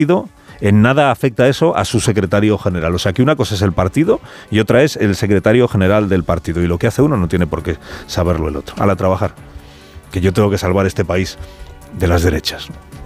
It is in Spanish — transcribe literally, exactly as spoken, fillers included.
partido, en nada afecta eso a su secretario general. O sea, que una cosa es el partido y otra es el secretario general del partido. Y lo que hace uno no tiene por qué saberlo el otro. A la trabajar. Que yo tengo que salvar este país de las derechas.